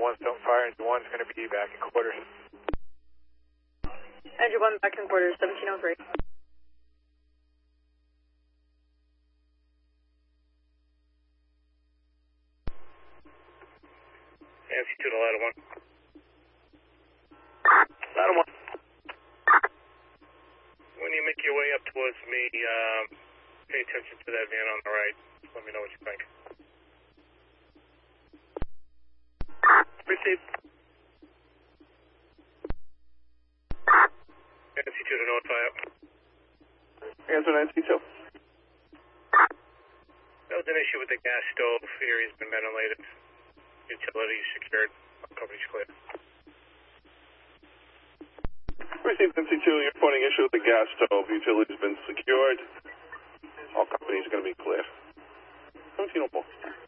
1's don't fire. Engine 1's going to be back in quarters. Engine 1 back in quarters, 1703. Altitude ladder 1. Ladder 1. When you make your way up towards me, pay attention to that van on the right. Let me know what you think. Received. NC2 to notify up. Answer 9C2. That was an issue with the gas stove. Area's been ventilated. Utilities secured. Coverage clear. Received NC2. You're reporting issue with the gas stove. Utilities been secured. All companies are going to be clear. 1704.